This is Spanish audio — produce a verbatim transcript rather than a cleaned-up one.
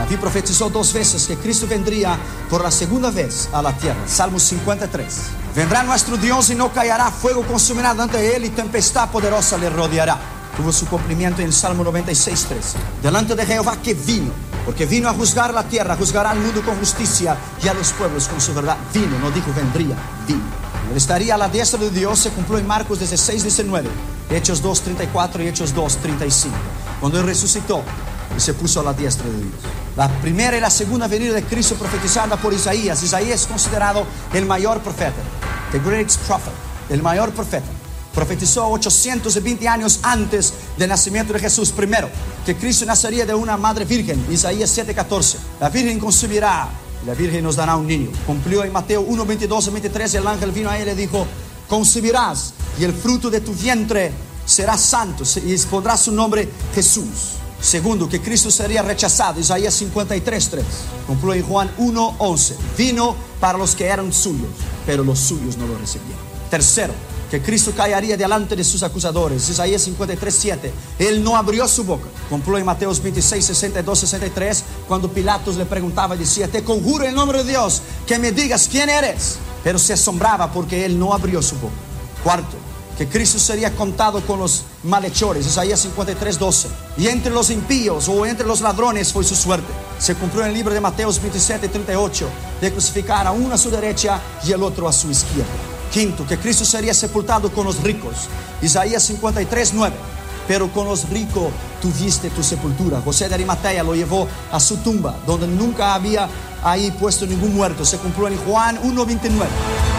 David profetizó dos veces que Cristo vendría por la segunda vez a la tierra. Salmo cincuenta y tres. Vendrá nuestro Dios y no callará, fuego consumirá delante él y tempestad poderosa le rodeará. Tuvo su cumplimiento en el Salmo noventa y seis, tres. Delante de Jehová que vino, porque vino a juzgar la tierra, juzgará al mundo con justicia y a los pueblos con su verdad. Vino, no dijo vendría, vino. Él estaría a la diestra de Dios, se cumplió en Marcos dieciséis, diecinueve, Hechos dos, treinta y cuatro y Hechos dos, treinta y cinco. Cuando él resucitó y se puso a la diestra de Dios. La primera y la segunda venida de Cristo profetizada por Isaías. Isaías es considerado el mayor profeta, the greatest prophet, el mayor profeta. Profetizó ochocientos veinte años antes del nacimiento de Jesús. Primero, que Cristo nacería de una madre virgen. Isaías siete, catorce. La virgen concebirá y la virgen nos dará un niño. Cumplió en Mateo uno, veintidós y veintitrés. El ángel vino a él y le dijo: concebirás y el fruto de tu vientre será santo y pondrás su nombre Jesús. Segundo, que Cristo sería rechazado. Isaías cincuenta y tres, tres. Cumplió en Juan uno, once. Vino para los que eran suyos, pero los suyos no lo recibieron. Tercero, que Cristo callaría delante de sus acusadores. Isaías cincuenta y tres, siete. Él no abrió su boca. Cumplió en Mateo veintiséis, sesenta y dos, sesenta y tres. Cuando Pilatos le preguntaba y decía: te conjuro en nombre de Dios que me digas quién eres. Pero se asombraba porque él no abrió su boca. Cuarto, que Cristo sería contado con los malhechores. Isaías cincuenta y tres, doce. Y entre los impíos o entre los ladrones fue su suerte. Se cumplió en el libro de Mateo veintisiete, treinta y ocho. De crucificar a uno a su derecha y el otro a su izquierda. Quinto, que Cristo sería sepultado con los ricos. Isaías cincuenta y tres, nueve. Pero con los ricos tuviste tu sepultura. José de Arimatea lo llevó a su tumba, donde nunca había ahí puesto ningún muerto. Se cumplió en Juan uno, veintinueve.